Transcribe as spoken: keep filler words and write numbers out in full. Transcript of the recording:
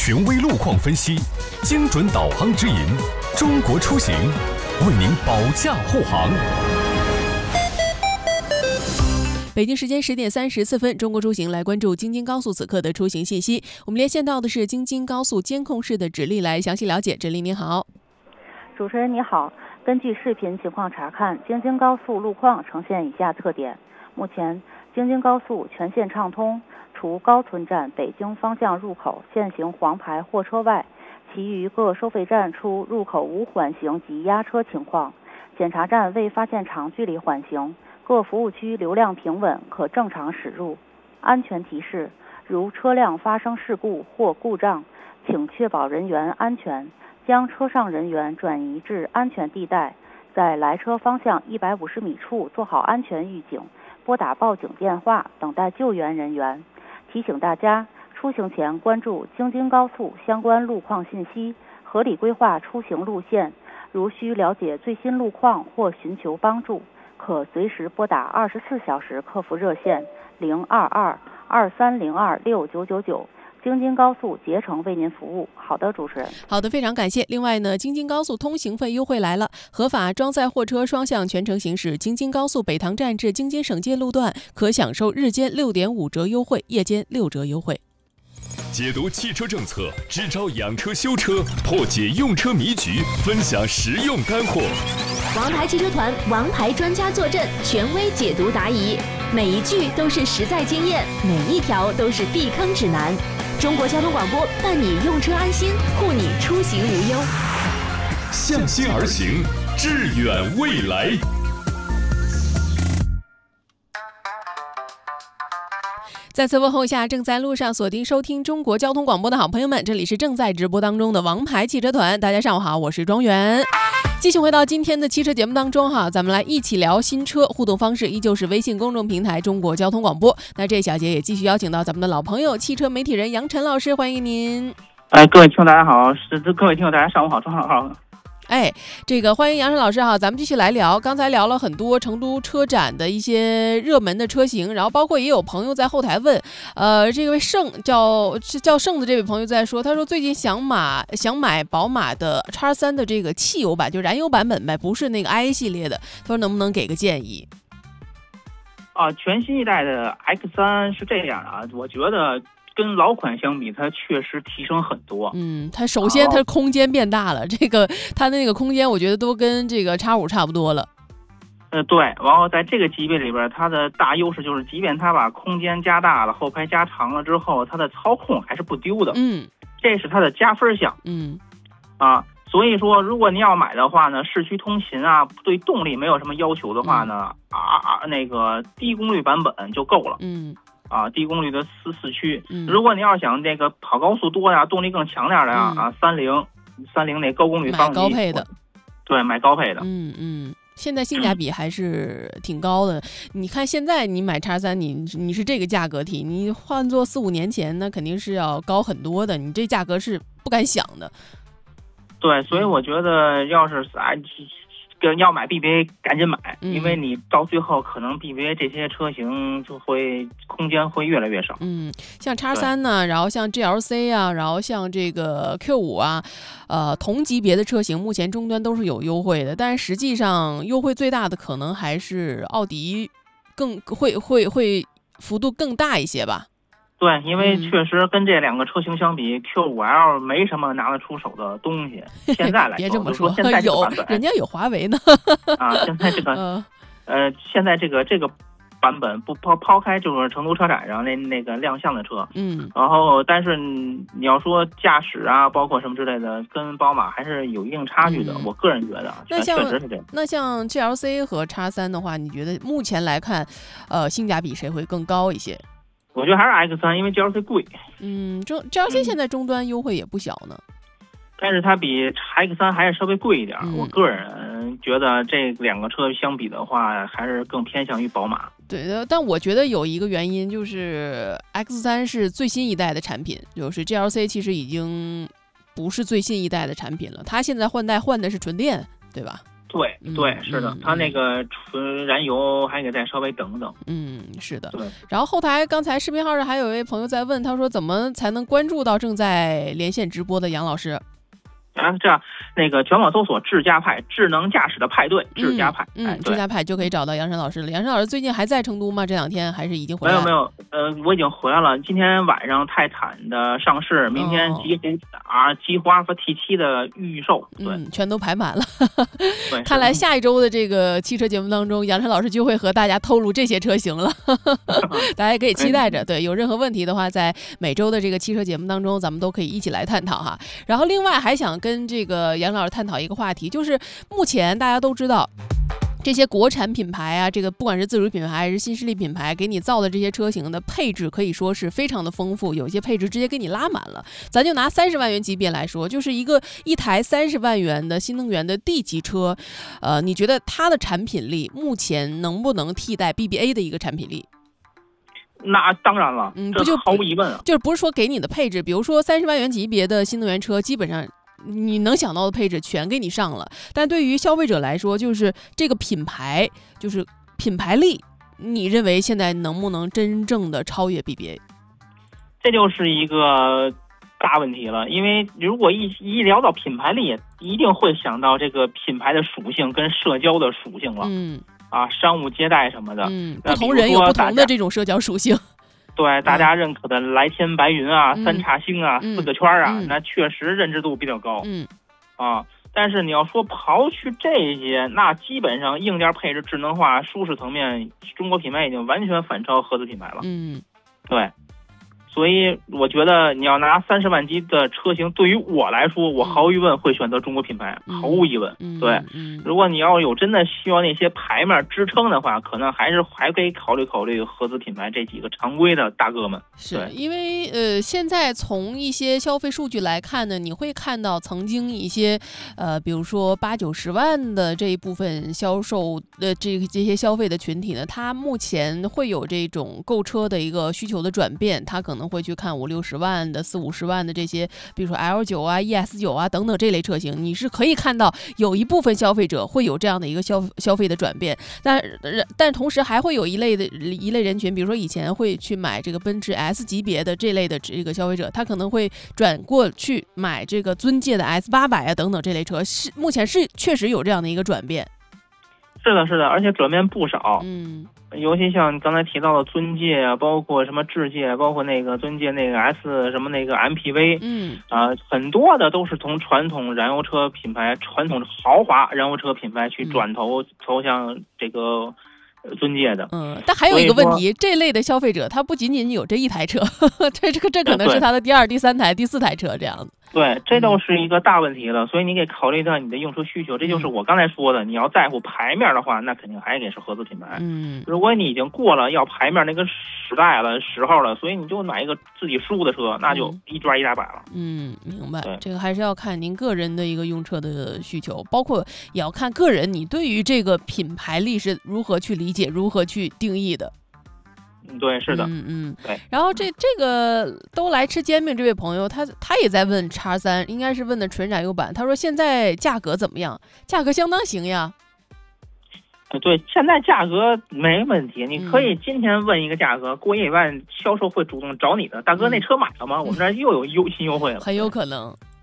权威路况分析，精准导航指引，中国出行为您保驾护航。 北京时间十点三十四分，中国出行来关注京津高速此刻的出行信息。我们连线到的是京津高速监控室的芷丽，来详细了解。芷丽您好。 主持人你好，根据视频情况查看，京津高速路况呈现以下特点。目前京津高速全线畅通，除高村站北京方向入口限行黄牌货车外，其余各收费站出入口无缓行及压车情况，检查站未发现长距离缓行，各服务区流量平稳，可正常驶入。安全提示：如车辆发生事故或故障，请确保人员安全，将车上人员转移至安全地带，在来车方向一百五十米处做好安全预警，拨打报警电话，等待救援人员。提醒大家，出行前关注京津高速相关路况信息，合理规划出行路线。如需了解最新路况或寻求帮助，可随时拨打二十四小时客服热线零二二二三零二六九九九，京津高速竭诚为您服务。好的，主持人。 好的，非常感谢。另外呢，京津高速通行费优惠来了，合法装载货车双向全程行驶京津高速北塘站至京津省界路段，可享受日间六点五折优惠，夜间六折优惠。 解读汽车政策，支招养车修车，破解用车迷局，分享实用干货。 王牌汽车团王牌专家坐镇，权威解读答疑，每一句都是实在经验，每一条都是避坑指南。中国交通广播伴你用车安心，护你出行无忧。 向心而行，致远未来。 再次问候一下正在路上锁定收听中国交通广播的好朋友们，这里是正在直播当中的王牌汽车团，大家上午好，我是庄园。继续回到今天的汽车节目当中哈，咱们来一起聊新车，互动方式依旧是微信公众平台中国交通广播。那这小节也继续邀请到咱们的老朋友汽车媒体人杨晨老师，欢迎您。 哎，各位听众大家好，是各位听众大家上午好，庄好。 哎，这个欢迎杨晨老师哈，咱们继续来聊。刚才聊了很多成都车展的一些热门的车型，然后包括也有朋友在后台问，呃，这位盛叫叫盛的这位朋友在说，他说最近想买想买宝马的 X 三 的这个汽油版，就燃油版本呗，不是那个 I 系列的，他说能不能给个建议？ 啊，全新一代的 X 三 是这样啊，我觉得跟老款相比，它确实提升很多。 嗯，它首先它空间变大了，这个它的那个空间，我觉得都跟这个 X 五 差不多了。 呃，对，然后在这个级别里边，它的大优势就是，即便它把空间加大了，后排加长了之后，它的操控还是不丢的。 嗯， 这是它的加分项。 嗯， 啊，所以说，如果您要买的话呢，市区通勤啊，对动力没有什么要求的话呢，嗯、啊啊，那个低功率版本就够了。 嗯。 啊，低功率的四四驱、 嗯， 如果你要想这个跑高速多呀，动力更强点的呀、 嗯， 啊，三菱，三菱那高功率发动机， 买高配的， 对，买高配的， 嗯嗯，现在性价比还是挺高的。嗯、你看现在你买 X 三，你你是这个价格体，你换做四五年前，那肯定是要高很多的，你这价格是不敢想的。 对，所以我觉得要是啊。要买 B B A 赶紧买、嗯，因为你到最后可能 B B A 这些车型就会空间会越来越少。 嗯，像 X 三 呢，然后像 G L C 啊，然后像这个 Q 五 啊，呃，同级别的车型目前终端都是有优惠的，但是实际上优惠最大的可能还是奥迪更，更会会会幅度更大一些吧。 对，因为确实跟这两个车型相比、嗯、Q 五 L 没什么拿得出手的东西。现在来说， 别这么说， 现在这个版本有人家有华为呢。 啊，现在这个、 嗯、 呃，现在这个这个版本不抛抛开就是成都车展上那那个亮相的车， 嗯， 然后但是你要说驾驶啊，包括什么之类的，跟宝马还是有一定差距的。嗯、我个人觉得， 那像确实是这样。 那像 G L C 和 X 三 的话，你觉得目前来看，呃，性价比谁会更高一些？ 我觉得还是 X 三，因为 G L C 贵。 嗯，中 G L C 现在终端优惠也不小呢。嗯、 但是它比 X 三还是稍微贵一点、 嗯。 我个人觉得这两个车相比的话，还是更偏向于宝马。 对的，但我觉得有一个原因就是 X 三 是最新一代的产品，就是 G L C 其实已经不是最新一代的产品了，它现在换代换的是纯电，对吧？ 对对，是的，它那个纯燃油还得再稍微等等。 嗯，是的。 对。 然后后台刚才视频号上还有一位朋友在问，他说怎么才能关注到正在连线直播的杨老师？ 啊，这样那个全网搜索智家派智能驾驶的派对，智家派， 嗯， 哎、 智家派就可以找到杨晨老师了。杨晨老师最近还在成都吗？这两天还是已经回来了？ 没有没有，呃，我已经回来了。今天晚上泰坦的上市，明天极狐、哦、啊极狐阿尔法 T 七的预售，对、 嗯，全都排满了。 对， 看来下一周的这个汽车节目当中，杨晨老师就会和大家透露这些车型了，大家也可以期待着。对，有任何问题的话，在每周的这个汽车节目当中，咱们都可以一起来探讨哈。然后另外还想跟这个杨老师探讨一个话题，就是目前大家都知道这些国产品牌啊，这个不管是自主品牌还是新势力品牌给你造的这些车型的配置可以说是非常的丰富，有些配置直接给你拉满了。咱就拿三十万元级别来说，就是一个一台三十万元的新能源的 D 级车，呃，你觉得它的产品力目前能不能替代 B B A 的一个产品力？ 那当然了， 嗯， 这毫无疑问啊。 就是不是说给你的配置，比如说三十万元级别的新能源车，基本上你能想到的配置全给你上了，但对于消费者来说，就是这个品牌，就是品牌力，你认为现在能不能真正的超越 B B A？ 这就是一个大问题了，因为如果一一聊到品牌力，一定会想到这个品牌的属性跟社交的属性了。 嗯， 啊，商务接待什么的， 嗯，不同人有不同的这种社交属性。 对，大家认可的来天白云啊、嗯、三叉星啊、 嗯、 四个圈啊、 嗯， 那确实认知度比较高。 嗯， 啊，但是你要说刨去这些，那基本上硬件配置、智能化、舒适层面，中国品牌已经完全反超合资品牌了。 嗯， 对。所以我觉得你要拿三十万级的车型，对于我来说，我毫无疑问会选择中国品牌， 嗯、 毫无疑问。 嗯、 对、 嗯， 如果你要有真的需要那些牌面支撑的话，可能还是还可以考虑考虑合资品牌这几个常规的大哥们。 是因为呃，现在从一些消费数据来看呢，你会看到曾经一些呃，比如说八九十万的这一部分销售的这个这些消费的群体呢，它目前会有这种购车的一个需求的转变，它可能会去看五六十万的、四五十万的这些，比如说 L 九啊、E S 九啊等等这类车型，你是可以看到有一部分消费者会有这样的一个消消费的转变，但但同时还会有一类的一类人群，比如说以前会去买这个奔驰 S 级别的这类的这个消费者，他可能会转过去买这个尊界的 S 八百啊等等这类车，是目前是确实有这样的一个转变。 是的，是的，而且转变不少。 嗯。 尤其像刚才提到的尊界啊，包括什么智界，包括那个尊界那个 S 什么那个 M P V， 嗯啊、呃，很多的都是从传统燃油车品牌、传统豪华燃油车品牌去转头、嗯、投向这个尊界的。 嗯，但还有一个问题，这类的消费者他不仅仅有这一台车，这这个这可能是他的第二、第三台、第四台车这样子。 对，这都是一个大问题了，所以你得考虑到你的用车需求。这就是我刚才说的，你要在乎牌面的话，那肯定还得是合资品牌。 嗯， 如果你已经过了要牌面那个时代了、时候了，所以你就买一个自己舒服的车，那就一抓一大把了。 嗯，明白。这个还是要看您个人的一个用车的需求，包括也要看个人你对于这个品牌力是如何去理解、如何去定义的。 对，是的， 嗯嗯， 对。 然后这这个都来吃煎饼这位朋友，他他也在问叉三，应该是问的纯燃油版。他说现在价格怎么样？价格相当行呀。 对，现在价格没问题，你可以今天问一个价格，嗯、过一万销售会主动找你的，大哥，那车买了吗？嗯、我们这儿又有优新优惠了， 很有可能。